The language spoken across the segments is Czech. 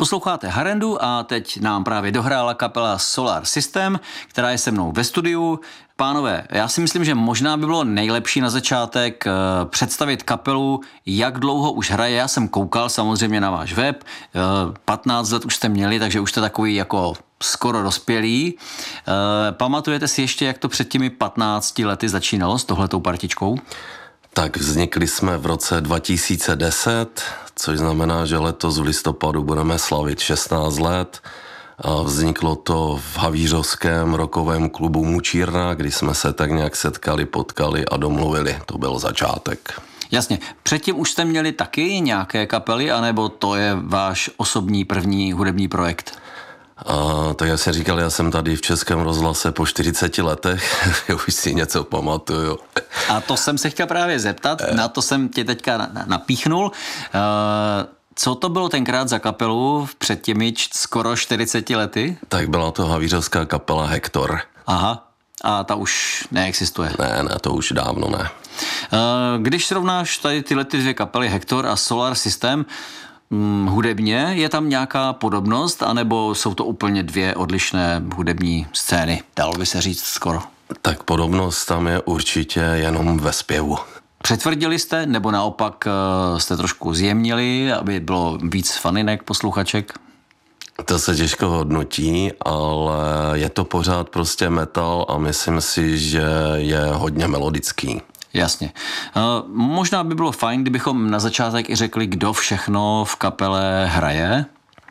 Posloucháte Harendu a teď nám právě dohrála kapela Solar System, která je se mnou ve studiu. Pánové, já si myslím, že možná by bylo nejlepší na začátek představit kapelu, jak dlouho už hraje. Já jsem koukal samozřejmě na váš web, 15 let už jste měli, takže už jste takový jako skoro dospělý. Pamatujete si ještě, jak to před těmi 15 lety začínalo s tohletou partičkou? Tak vznikli jsme v roce 2010, což znamená, že letos v listopadu budeme slavit 16 let. A vzniklo to v havířovském rockovém klubu Mučírna, kdy jsme se tak nějak setkali, potkali a domluvili. To byl začátek. Jasně. Předtím už jste měli taky nějaké kapely, anebo to je váš osobní první hudební projekt? Tak já jsem říkal, já jsem tady v Českém rozhlase po 40 letech, už si něco pamatuju. A to jsem se chtěl právě zeptat, na to jsem tě teďka napíchnul. Co to bylo tenkrát za kapelu před těmi skoro 40 lety? Tak byla to havířovská kapela Hektor. Aha, a ta už neexistuje. Ne, to už dávno ne. Když srovnáš tady tyhle dvě kapely Hektor a Solar System, hudebně je tam nějaká podobnost, anebo jsou to úplně dvě odlišné hudební scény? Dalo by se říct skoro. Tak podobnost tam je určitě jenom ve zpěvu. Přetvrdili jste, nebo naopak jste trošku zjemnili, aby bylo víc faninek, posluchaček? To se těžko hodnotí, ale je to pořád prostě metal a myslím si, že je hodně melodický. Jasně. Možná by bylo fajn, kdybychom na začátek i řekli, kdo všechno v kapele hraje.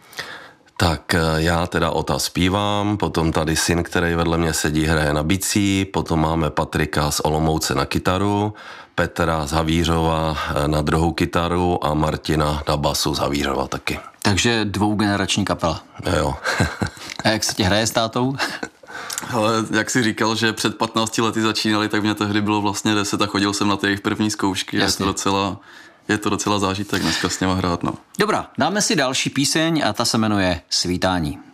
Tak já teda Ota zpívám, potom tady syn, který vedle mě sedí, hraje na bicí, potom máme Patrika z Olomouce na kytaru, Petra z Havířova na druhou kytaru a Martina na basu z Havířova taky. Takže dvougenerační kapela. Jo. A jak se ti hraje s tátou? Ale jak jsi říkal, že před 15 lety začínali, tak mě tehdy bylo vlastně 10 a chodil jsem na ty jejich první zkoušky. Je to docela zážitek dneska s něma hrát. No. Dobrá, dáme si další píseň a ta se jmenuje Svítání.